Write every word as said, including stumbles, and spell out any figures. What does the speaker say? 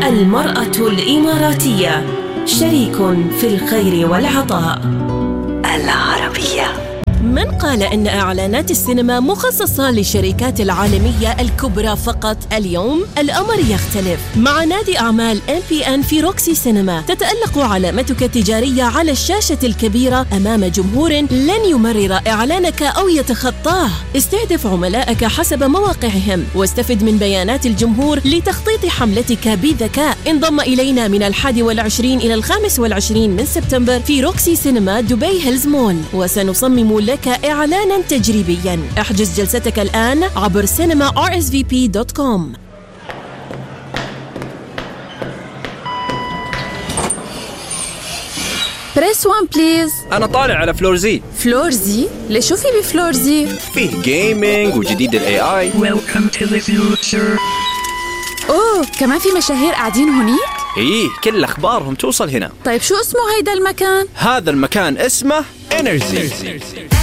المرأة الإماراتية شريك في الخير والعطاء. العربية. من قال إن إعلانات السينما مخصصة للشركات العالمية الكبرى فقط؟ اليوم الأمر يختلف. مع نادي أعمال إم بي إن في روكسي سينما تتألق علامتك التجارية على الشاشة الكبيرة أمام جمهور لن يمرر إعلانك أو يتخطاه. استهدف عملائك حسب مواقعهم واستفد من بيانات الجمهور لتخطيط حملتك بذكاء. انضم إلينا من الحادي والعشرين إلى الخامس والعشرين من سبتمبر في روكسي سينما دبي هيلز مول، وسنصمم لك إعلاناً تجريبياً. احجز جلستك الآن عبر سينما آر إس في بي دوت كوم. بريس وان بليز. أنا طالع على فلور زي. فلور زي؟ ليش شو في بفلور زي؟ فيه جيمينج وجديد ال إيه آي. Welcome to the future. أوه، كمان في مشاهير قاعدين هنيك؟ إيه، كل أخبارهم توصل هنا. طيب شو اسمه هيدا المكان؟ هذا المكان اسمه إنرجي.